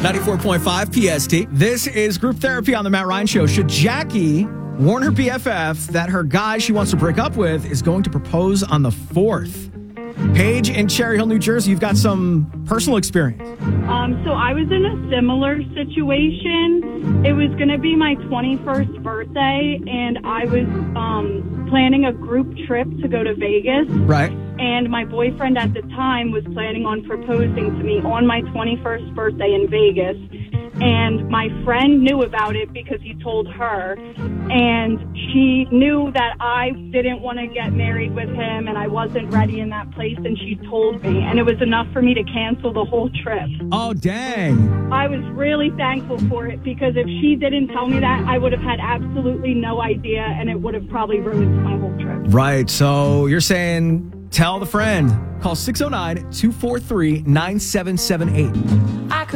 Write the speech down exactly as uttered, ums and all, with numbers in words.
ninety-four point five P S T. This is Group Therapy on the Matt Ryan Show. Should Jackie warn her B F F that her guy she wants to break up with is going to propose on the fourth? Paige in Cherry Hill, New Jersey, you've got some personal experience. Um, so I was in a similar situation. It was going to be my twenty-first birthday, and I was um, planning a group trip to go to Vegas. Right. And my boyfriend at the time was planning on proposing to me on my twenty-first birthday in Vegas. And my friend knew about it because he told her. And she knew that I didn't want to get married with him and I wasn't ready in that place. And she told me. And it was enough for me to cancel the whole trip. Oh, dang. I was really thankful for it because if she didn't tell me that, I would have had absolutely no idea. And it would have probably ruined my whole trip. Right. So you're saying tell the friend. Call six oh nine, two four three, nine seven seven eight.